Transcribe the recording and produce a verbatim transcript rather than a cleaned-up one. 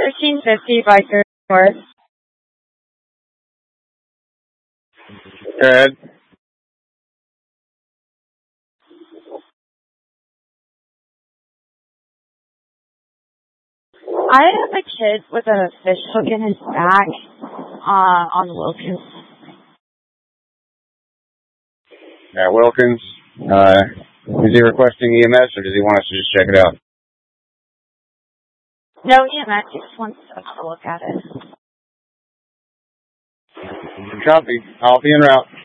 thirteen fifty by third North. Good. I have a kid with a fish hook in his back uh, on Wilkins. Yeah, Wilkins. Uh, is he requesting E M S or does he want us to just check it out? No, E M S. He just wants us to look at it. Copy. I'll be en route.